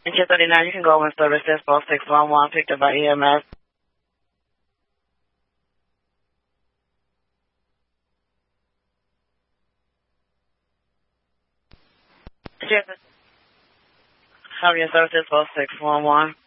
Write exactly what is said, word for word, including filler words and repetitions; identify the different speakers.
Speaker 1: In Kit thirty-nine, you can go in services four six one one, picked up by E M S. Have your services four six one one.